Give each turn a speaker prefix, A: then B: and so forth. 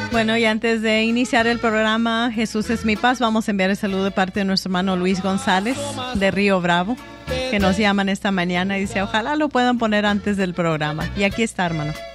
A: Bueno, y antes de iniciar el programa Jesús es mi paz, vamos a enviar el saludo de parte de nuestro hermano Luis González de Río Bravo, que nos llaman esta mañana y dice, ojalá lo puedan poner antes del programa. Y aquí está, hermano.